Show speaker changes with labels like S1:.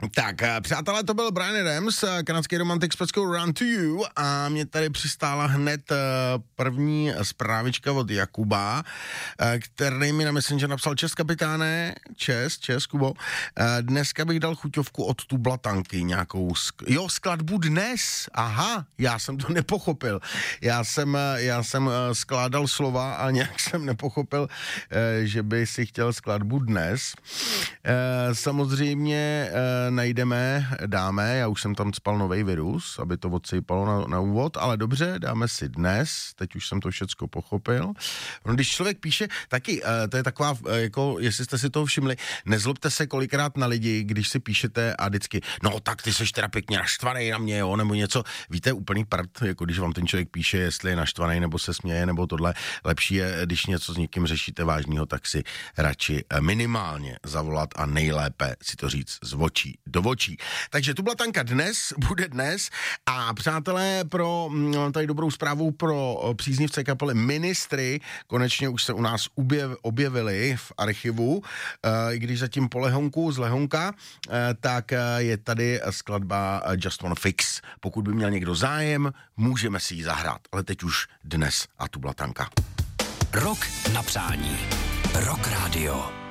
S1: Tak, přátelé, to byl Bryan Adams, kanadský romantik s peckou Run to You a mě tady přistála hned první zprávička od Jakuba, který mi na Messenger napsal: Čes, kapitáne, čes, Kubo, dneska bych dal chuťovku od Tublatanky, nějakou, skladbu dnes, aha, já jsem to nepochopil, já jsem skládal slova a nějak jsem nepochopil, že by si chtěl skladbu dnes. Samozřejmě dáme, já už jsem tam cpal novej virus, aby to odsejpalo na úvod, ale dobře, dáme si dnes, teď už jsem to všecko pochopil. No, když člověk píše, taky, to je taková, jako, jestli jste si toho všimli, nezlobte se kolikrát na lidi, když si píšete a vždycky, no tak ty seš teda pěkně naštvaný na mě, jo, nebo něco, víte, úplný prd, jako když vám ten člověk píše, jestli je naštvaný, nebo se směje, nebo tohle, lepší je, když něco s někým řešíte vážného, tak si radši minimálně zavolat a nejlépe si to říct z očí do očí. Takže Tublatanka bude dnes a přátelé, pro tady dobrou zprávu pro příznivce kapely Ministry, konečně už se u nás objevili v archivu, i když zatím po lehonku z lehonka, tak je tady skladba Just Wanna Fix. Pokud by měl někdo zájem, můžeme si ji zahrát, ale teď už dnes a Tublatanka.
S2: Rock na přání. Rock Radio.